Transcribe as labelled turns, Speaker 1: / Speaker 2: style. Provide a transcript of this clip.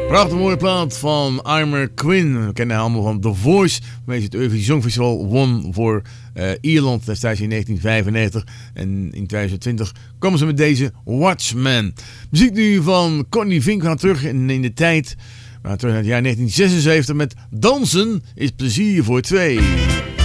Speaker 1: Prachtig mooie plaat van Eimer Quinn. We kennen haar allemaal van The Voice. Waarmee ze het Eurovisie Songfestival won voor Ierland destijds in 1995. En in 2020 komen ze met deze Watchmen. Muziek nu van Connie Vink. We gaan terug in de tijd. We gaan terug naar het jaar 1976 met Dansen is plezier voor twee.